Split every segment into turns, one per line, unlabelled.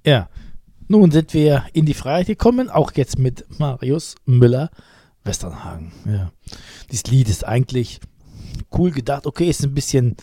Ja, nun sind wir in die Freiheit gekommen, auch jetzt mit Marius Müller-Westernhagen. Ja. Dieses Lied ist eigentlich cool gedacht. Okay, ist ein bisschen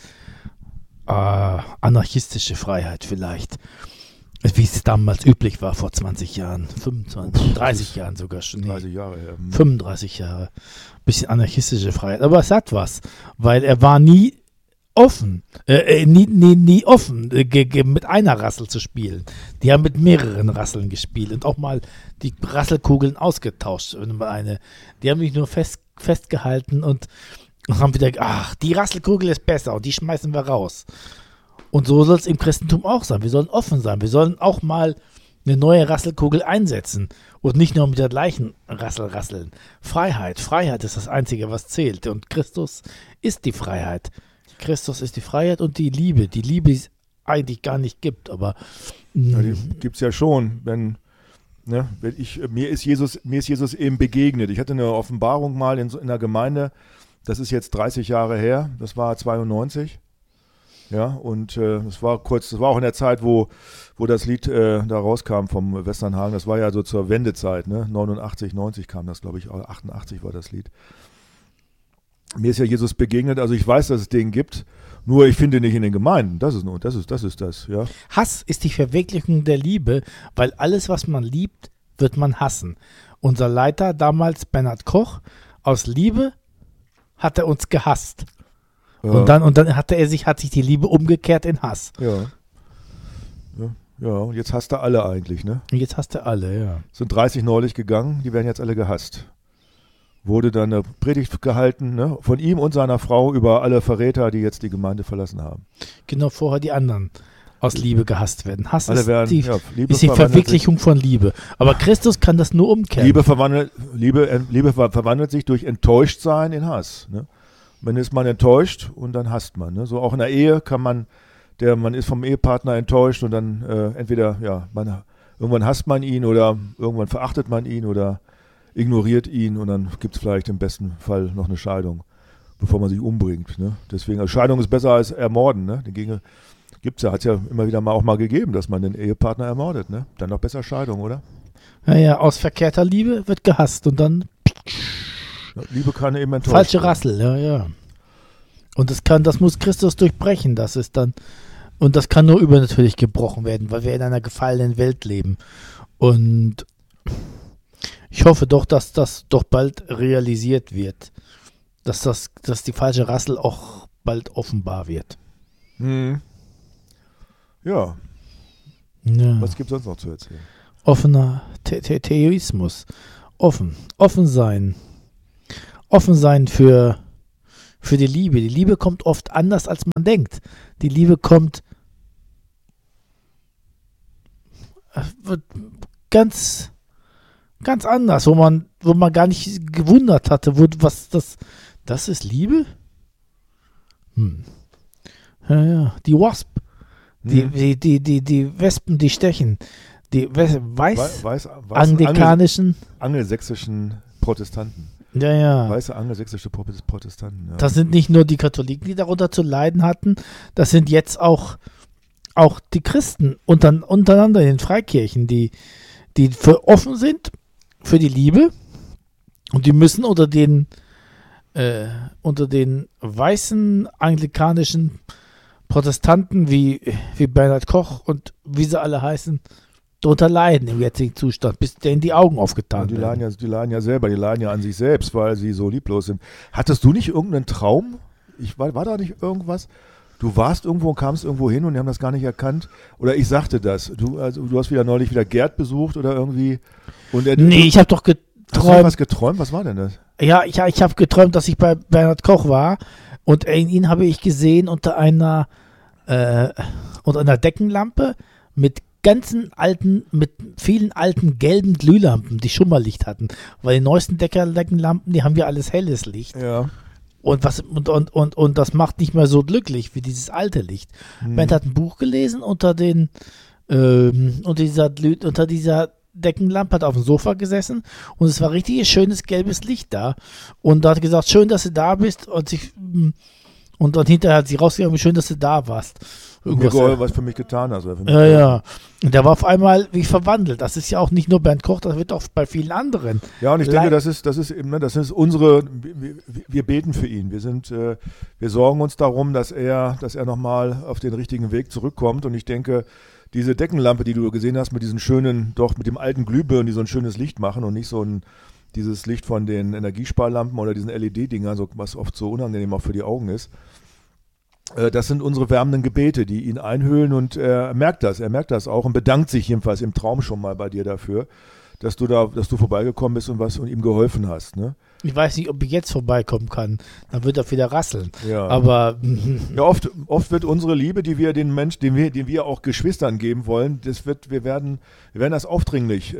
anarchistische Freiheit vielleicht. Wie es damals üblich war vor 20 Jahren, 25, 30 Jahren sogar schon.
30 Jahre, ja.
35 Jahre. Bisschen anarchistische Freiheit. Aber es hat was, weil er war nie offen, nie offen, mit einer Rassel zu spielen. Die haben mit mehreren Rasseln gespielt und auch mal die Rasselkugeln ausgetauscht. Die haben mich nur festgehalten und haben wieder, die Rasselkugel ist besser und die schmeißen wir raus. Und so soll es im Christentum auch sein. Wir sollen offen sein. Wir sollen auch mal eine neue Rasselkugel einsetzen und nicht nur mit der gleichen Rassel rasseln. Freiheit ist das Einzige, was zählt. Und Christus ist die Freiheit. Christus ist die Freiheit und die Liebe. Die Liebe, die es eigentlich gar nicht gibt, aber
ja, die gibt es ja schon, wenn mir ist Jesus eben begegnet. Ich hatte eine Offenbarung mal in der Gemeinde, das ist jetzt 30 Jahre her, das war 92. Ja, und das war auch in der Zeit, wo das Lied da rauskam vom Westernhagen. Das war ja so zur Wendezeit, ne? 89, 90 kam das, glaube ich, 88 war das Lied. Mir ist ja Jesus begegnet, also ich weiß, dass es den gibt, nur ich finde nicht in den Gemeinden. Das ist das, ja.
Hass ist die Verwirklichung der Liebe, weil alles, was man liebt, wird man hassen. Unser Leiter damals, Bernhard Koch, aus Liebe hat er uns gehasst. Ja. Und dann hat sich die Liebe umgekehrt in Hass.
Ja. Ja, und jetzt hasst er alle eigentlich, ne?
Und jetzt hasst er alle, ja.
Es sind 30 neulich gegangen, die werden jetzt alle gehasst. Wurde dann eine Predigt gehalten, ne? Von ihm und seiner Frau über alle Verräter, die jetzt die Gemeinde verlassen haben.
Genau, vorher die anderen aus Liebe gehasst werden. Hass ist die
Verwirklichung
von Liebe. Aber Christus kann das nur umkehren.
Liebe verwandelt sich durch Enttäuschtsein in Hass. Ne? Man ist enttäuscht und dann hasst man. Ne? So auch in der Ehe kann man ist vom Ehepartner enttäuscht und dann irgendwann hasst man ihn oder irgendwann verachtet man ihn oder ignoriert ihn und dann gibt es vielleicht im besten Fall noch eine Scheidung, bevor man sich umbringt. Ne? Deswegen, also Scheidung ist besser als Ermorden. Ne? Hat es ja immer wieder auch mal gegeben, dass man den Ehepartner ermordet. Ne? Dann noch besser Scheidung, oder?
Ja, aus verkehrter Liebe wird gehasst und dann
Liebe kann eben enttäuscht
falsche
werden.
Rassel, ja. Und das muss Christus durchbrechen. Und das kann nur übernatürlich gebrochen werden, weil wir in einer gefallenen Welt leben. Und ich hoffe doch, dass das doch bald realisiert wird. Dass die falsche Rassel auch bald offenbar wird.
Ja.
Ja.
Was gibt es sonst noch zu erzählen?
Offener Theismus. Offen sein. Offen sein für die Liebe. Die Liebe kommt oft anders, als man denkt. Die Liebe kommt ganz anders, wo man gar nicht gewundert hatte, das ist Liebe? Ja, die Wasp, die Wespen, die stechen, die anglikanischen,
angelsächsischen Protestanten.
Ja.
Weiße angelsächsische Protestanten. Ja.
Das sind nicht nur die Katholiken, die darunter zu leiden hatten, das sind jetzt auch die Christen untereinander in den Freikirchen, die für offen sind für die Liebe und die müssen unter den weißen anglikanischen Protestanten wie Bernhard Koch und wie sie alle heißen, darunter leiden im jetzigen Zustand, bis denen die Augen aufgetan werden.
Die leiden ja selber, die leiden ja an sich selbst, weil sie so lieblos sind. Hattest du nicht irgendeinen Traum? War da nicht irgendwas? Du warst irgendwo und kamst irgendwo hin und die haben das gar nicht erkannt? Oder ich sagte das. Du hast neulich wieder Gerd besucht oder irgendwie?
Ich habe doch geträumt.
Hast du was geträumt? Was war denn das?
Ja, ich habe geträumt, dass ich bei Bernhard Koch war und ihn habe ich gesehen unter einer Deckenlampe mit vielen alten gelben Glühlampen, die Schummerlicht hatten. Weil die neuesten Deckenlampen, die haben ja alles helles Licht.
Ja.
Und das macht nicht mehr so glücklich wie dieses alte Licht. Bernd hat ein Buch gelesen unter dieser Deckenlampe, hat auf dem Sofa gesessen und es war richtig schönes gelbes Licht da. Und da hat gesagt, schön, dass du da bist. Und Und dann hinterher hat sie rausgegangen, wie schön, dass du da warst.
Mir was für mich getan hast.
Ja. Und der war auf einmal wie verwandelt. Das ist ja auch nicht nur Bernd Koch, das wird auch bei vielen anderen.
Ja, und ich denke, das ist eben, ne, das ist unsere, wir beten für ihn. Wir sorgen uns darum, dass er nochmal auf den richtigen Weg zurückkommt. Und ich denke, diese Deckenlampe, die du gesehen hast, mit diesen schönen, mit dem alten Glühbirnen, die so ein schönes Licht machen und nicht dieses Licht von den Energiesparlampen oder diesen LED-Dingern, was oft so unangenehm auch für die Augen ist. Das sind unsere wärmenden Gebete, die ihn einhüllen, und er merkt das auch und bedankt sich jedenfalls im Traum schon mal bei dir dafür, dass du vorbeigekommen bist und ihm geholfen hast. Ne?
Ich weiß nicht, ob ich jetzt vorbeikommen kann, dann wird er wieder rasseln.
Ja.
Aber
ja, oft wird unsere Liebe, die wir den Menschen, den wir auch Geschwistern geben wollen, wir werden das aufdringlich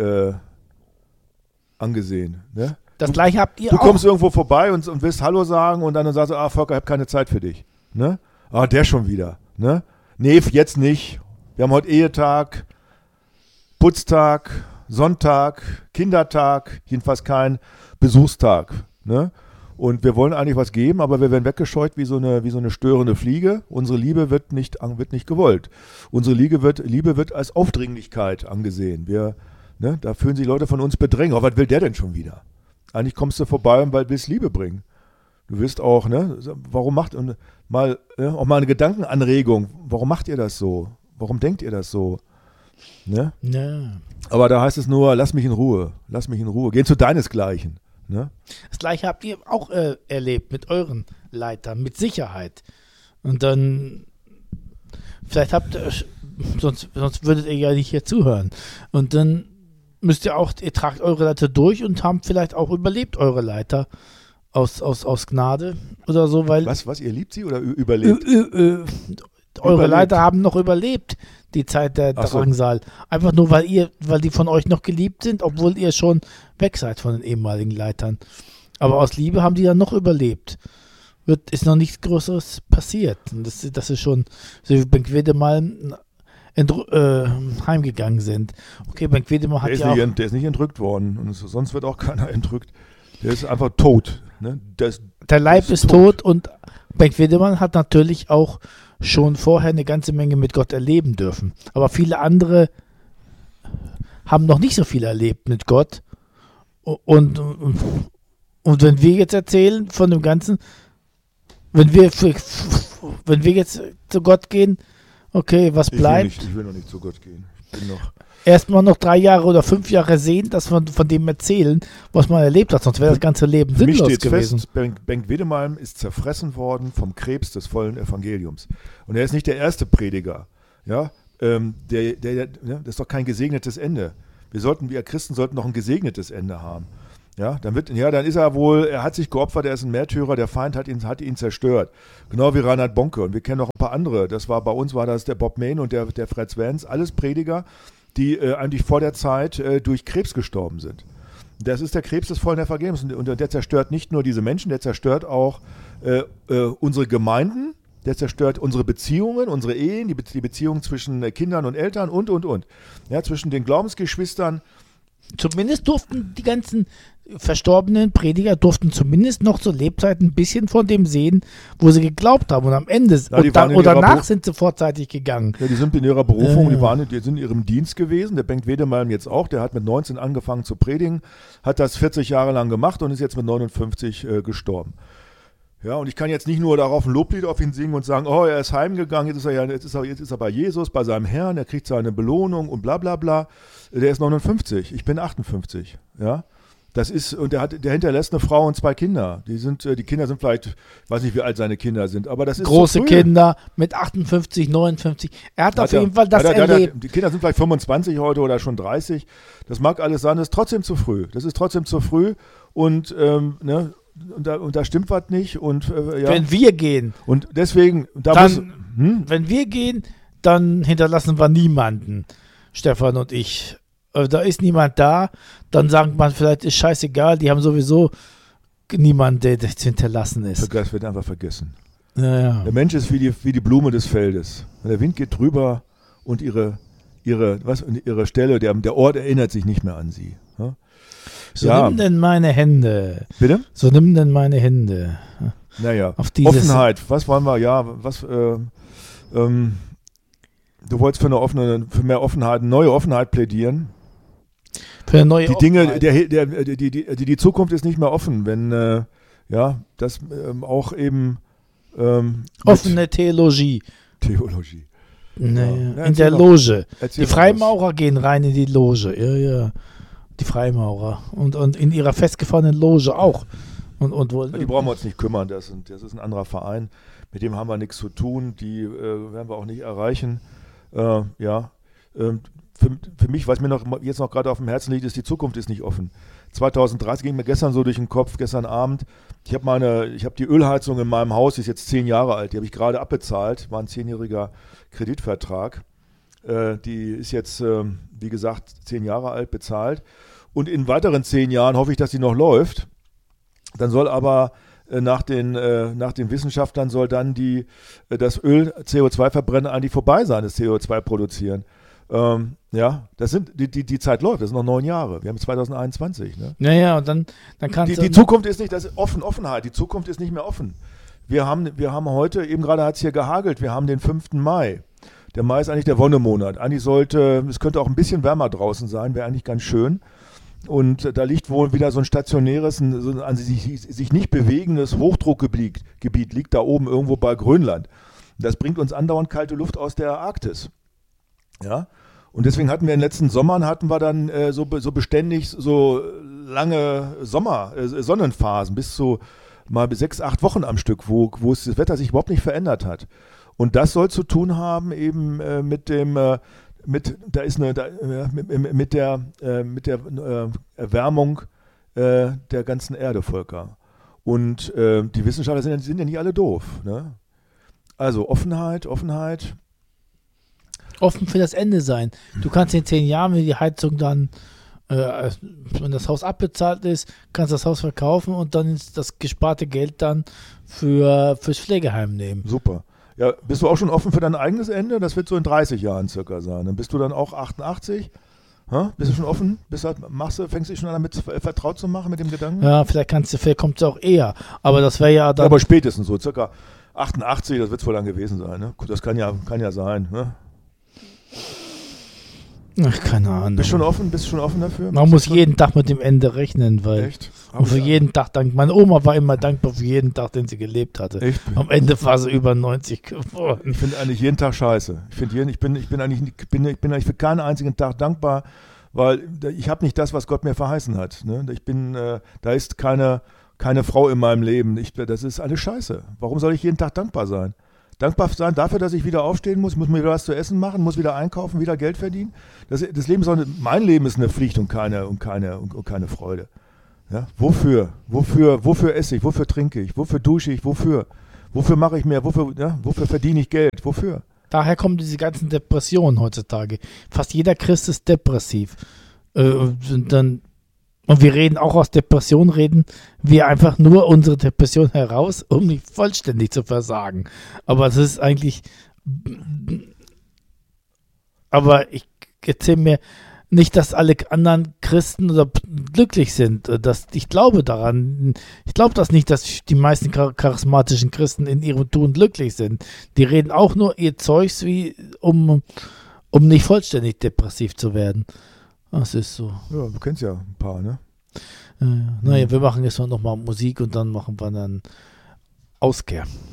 angesehen. Ne?
Das gleiche habt ihr auch.
Du kommst irgendwo vorbei und willst Hallo sagen und dann sagst du, Volker, ich habe keine Zeit für dich. Ne? Der schon wieder. Ne? Nee, jetzt nicht. Wir haben heute Ehetag, Putztag, Sonntag, Kindertag, jedenfalls kein Besuchstag. Ne? Und wir wollen eigentlich was geben, aber wir werden weggescheucht wie so eine störende Fliege. Unsere Liebe wird nicht gewollt. Unsere Liebe wird als Aufdringlichkeit angesehen. Da fühlen sich Leute von uns bedrängt. Was will der denn schon wieder? Eigentlich kommst du vorbei und willst Liebe bringen. Du wirst auch, warum auch mal eine Gedankenanregung, warum macht ihr das so? Warum denkt ihr das so? Ne?
Ja.
Aber da heißt es nur, lass mich in Ruhe, geh zu deinesgleichen. Ne?
Das gleiche habt ihr auch erlebt mit euren Leitern, mit Sicherheit. Und dann, vielleicht sonst würdet ihr ja nicht hier zuhören. Und dann müsst ihr tragt eure Leiter durch und habt vielleicht auch überlebt, eure Leiter. Aus Gnade oder so, weil...
Was, ihr liebt sie oder überlebt?
Eure Leiter haben noch überlebt, die Zeit der Drangsal. Einfach nur, weil die von euch noch geliebt sind, obwohl ihr schon weg seid von den ehemaligen Leitern. Aber aus Liebe haben die dann noch überlebt. Ist noch nichts Größeres passiert. Und das ist schon, so wie Benk-Wedemalm heimgegangen sind. Okay, Benk-Wedemalm hat
der ist nicht entrückt worden. Und sonst wird auch keiner entrückt. Der ist einfach tot. Ne?
Der Leib ist tot, und Benk-Wedemalm hat natürlich auch schon vorher eine ganze Menge mit Gott erleben dürfen. Aber viele andere haben noch nicht so viel erlebt mit Gott. Und wenn wir jetzt erzählen von dem Ganzen, wenn wir jetzt zu Gott gehen, okay, was bleibt?
Ich will noch nicht zu Gott gehen. Ich bin noch...
Erstmal noch 3 Jahre oder 5 Jahre sehen, dass man von dem erzählen, was man erlebt hat, sonst wäre das ganze Leben sinnlos gewesen.
Benk-Wedemalm ist zerfressen worden vom Krebs des vollen Evangeliums. Und er ist nicht der erste Prediger. Ja? Das ist doch kein gesegnetes Ende. Wir Christen sollten noch ein gesegnetes Ende haben. Ja, dann ist er hat sich geopfert, er ist ein Märtyrer, der Feind hat ihn zerstört. Genau wie Reinhard Bonke. Und wir kennen noch ein paar andere. Bei uns war das der Bob Main und der Fred Vance, alles Prediger, die eigentlich vor der Zeit durch Krebs gestorben sind. Das ist der Krebs des vollen Evangeliums. Und der zerstört nicht nur diese Menschen, der zerstört auch unsere Gemeinden, der zerstört unsere Beziehungen, unsere Ehen, die Beziehungen zwischen Kindern und Eltern und. Ja, zwischen den Glaubensgeschwistern.
Zumindest durften die ganzen verstorbenen Prediger zumindest noch zur Lebzeit ein bisschen von dem sehen, wo sie geglaubt haben. Und am Ende danach sind sie vorzeitig gegangen.
Ja, die sind in ihrer Berufung, die sind in ihrem Dienst gewesen. Der Benk-Wedemalm jetzt auch, der hat mit 19 angefangen zu predigen, hat das 40 Jahre lang gemacht und ist jetzt mit 59 gestorben. Ja, und ich kann jetzt nicht nur darauf ein Loblied auf ihn singen und sagen, er ist heimgegangen, jetzt ist er bei Jesus, bei seinem Herrn, er kriegt seine Belohnung und bla bla bla. Der ist 59, ich bin 58, ja. Und der hinterlässt eine Frau und 2 Kinder. Die Kinder sind vielleicht, ich weiß nicht, wie alt seine Kinder sind, aber das ist
große so Kinder mit 58, 59. Er hat auf jeden Fall das erlebt.
Die Kinder sind vielleicht 25 heute oder schon 30. Das mag alles sein, das ist trotzdem zu früh. Und da stimmt was nicht. Und
wenn wir gehen.
Und deswegen,
wenn wir gehen, dann hinterlassen wir niemanden, Stefan und ich. Da ist niemand da, dann sagt man, vielleicht ist scheißegal, die haben sowieso niemanden, der zu hinterlassen ist.
Das wird einfach vergessen.
Ja.
Der Mensch ist wie die Blume des Feldes. Der Wind geht drüber und ihre Stelle, der Ort erinnert sich nicht mehr an sie. Ne?
So nimm denn meine Hände.
Bitte?
So nimm denn meine Hände.
Naja,
Auf dieses
Offenheit. Was wollen wir? Ja, du wolltest für mehr Offenheit, neue Offenheit plädieren.
Für eine neue
Die Dinge,
Offenheit.
die Zukunft ist nicht mehr offen, wenn das auch eben
Offene Theologie.
Theologie.
Naja,
Ja,
in der
erzähl
Loge.
Erzähl
Die
doch
Freimaurer gehen rein in die Loge. Ja. Die Freimaurer. Und in ihrer festgefahrenen Loge auch. Und
die brauchen wir uns nicht kümmern, das ist ein anderer Verein, mit dem haben wir nichts zu tun, die werden wir auch nicht erreichen. Für mich, was mir jetzt noch gerade auf dem Herzen liegt, ist, die Zukunft ist nicht offen. 2030 ging mir gestern so durch den Kopf, gestern Abend, ich habe die Ölheizung in meinem Haus, die ist jetzt 10 Jahre alt, die habe ich gerade abbezahlt, war ein 10-jähriger Kreditvertrag. Die ist jetzt, wie gesagt, 10 Jahre alt bezahlt und in weiteren 10 Jahren hoffe ich, dass sie noch läuft. Dann soll aber nach den Wissenschaftlern soll dann das Öl CO2 verbrennen eigentlich vorbei sein, das CO2 produzieren. Das sind die Zeit läuft, das sind noch 9 Jahre. Wir haben 2021. Ne?
Naja, und dann kannst du.
Die Zukunft ist nicht Offenheit, die Zukunft ist nicht mehr offen. Wir haben heute, eben gerade hat es hier gehagelt, wir haben den 5. Mai. Der Mai ist eigentlich der Wonnemonat. Eigentlich es könnte auch ein bisschen wärmer draußen sein, wäre eigentlich ganz schön. Und da liegt wohl wieder so ein stationäres, sich nicht bewegendes Hochdruckgebiet liegt da oben irgendwo bei Grönland. Das bringt uns andauernd kalte Luft aus der Arktis. Ja? Und deswegen hatten wir in den letzten Sommern dann so beständig so lange Sonnenphasen bis zu mal 6, 8 Wochen am Stück, wo das Wetter sich überhaupt nicht verändert hat. Und das soll zu tun haben eben mit der Erwärmung der ganzen Erde, Volker. Und die Wissenschaftler sind ja nicht alle doof. Ne? Also Offenheit.
Offen für das Ende sein. Du kannst in 10 Jahren, wenn die Heizung dann, wenn das Haus abbezahlt ist, kannst das Haus verkaufen und dann das gesparte Geld dann fürs Pflegeheim nehmen.
Super. Ja, bist du auch schon offen für dein eigenes Ende? Das wird so in 30 Jahren circa sein. Dann bist du dann auch 88? Bist du schon offen? Fängst du schon an damit vertraut zu machen mit dem Gedanken?
Ja, vielleicht kommt es auch eher. Aber das wäre ja dann.
Ja, aber spätestens so, circa 88, das wird es wohl dann gewesen sein. Ne? Das kann ja sein. Ne?
Ach, keine Ahnung.
Bist du schon offen dafür?
Man muss jeden Tag mit dem Ende rechnen, weil.
Echt?
Und für jeden Tag dankbar. Meine Oma war immer dankbar für jeden Tag, den sie gelebt hatte.
Echt?
Am Ende war sie über 90 geworden.
Ich finde eigentlich jeden Tag scheiße. Ich bin eigentlich für keinen einzigen Tag dankbar, weil ich habe nicht das, was Gott mir verheißen hat. Ne? Da ist keine Frau in meinem Leben. Das ist alles scheiße. Warum soll ich jeden Tag dankbar sein? Dankbar sein dafür, dass ich wieder aufstehen muss mir wieder was zu essen machen, muss wieder einkaufen, wieder Geld verdienen. Mein Leben ist eine Pflicht und keine Freude. Ja? Wofür esse ich? Wofür trinke ich? Wofür dusche ich? Wofür mache ich mehr? Wofür verdiene ich Geld? Wofür?
Daher kommen diese ganzen Depressionen heutzutage. Fast jeder Christ ist depressiv. Und wir reden auch aus Depression, reden wir einfach nur unsere Depression heraus, um nicht vollständig zu versagen. Aber das ist eigentlich. Aber ich erzähle mir nicht, dass alle anderen Christen oder glücklich sind. Ich glaube daran. Ich glaube das nicht, dass die meisten charismatischen Christen in ihrem Tun glücklich sind. Die reden auch nur ihr Zeugs, um nicht vollständig depressiv zu werden. Das ist so.
Ja, du kennst ja ein paar, ne?
Naja, wir machen jetzt noch mal Musik und dann machen wir dann Auskehr.